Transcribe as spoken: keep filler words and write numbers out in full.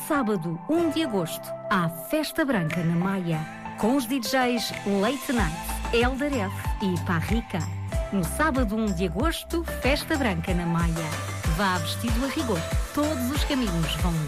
sábado, um de agosto, há Festa Branca na Maia, com os D Js Late Night, Elder F e Parrica. No sábado, um de agosto, Festa Branca na Maia. Vá vestido a rigor, todos os caminhos vão